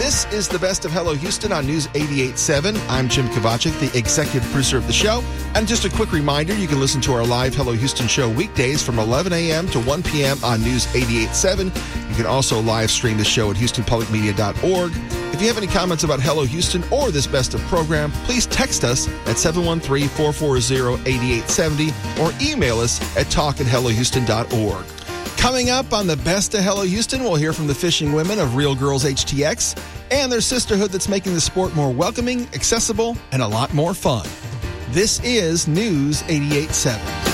This is the best of Hello Houston on News 88.7. I'm Jim Kovacic, the executive producer of the show. And just a quick reminder, you can listen to our live Hello Houston show weekdays from 11 a.m. to 1 p.m. on News 88.7. You can also live stream the show at HoustonPublicMedia.org. If you have any comments about Hello Houston or this best of program, please text us at 713-440-8870 or email us at talk@hellohouston.org. Coming up on the best of Hello Houston, we'll hear from the fishing women of Real Girls HTX and their sisterhood that's making the sport more welcoming, accessible, and a lot more fun. This is News 88.7.